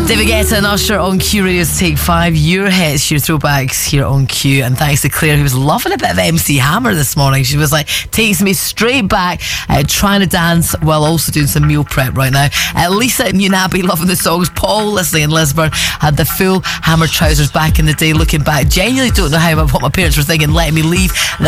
David Guetta and Usher on Q Radio's Take 5. Your hits, your throwbacks here on Q. And thanks to Claire, who was loving a bit of MC Hammer this morning. She was like, takes me straight back, trying to dance while also doing some meal prep right now. Lisa and Unabi loving the songs. Paul, Leslie and Lisburn had the full Hammer trousers back in the day. Looking back, genuinely don't know what my parents were thinking letting me leave the